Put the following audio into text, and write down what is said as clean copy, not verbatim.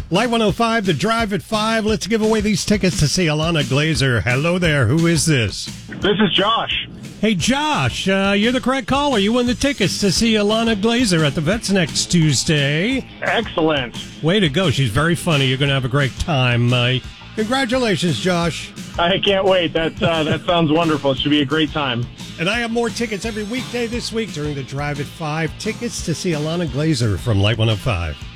Light 105, The Drive at 5. Let's give away these tickets to see Ilana Glazer. Hello there. Who is this? This is Josh. Hey, Josh, you're the correct caller. You won the tickets to see Ilana Glazer at the Vets next Tuesday. Excellent. Way to go. She's very funny. You're going to have a great time. Congratulations, Josh. I can't wait. That sounds wonderful. It should be a great time. And I have more tickets every weekday this week during The Drive at 5. Tickets to see Ilana Glazer from Light 105.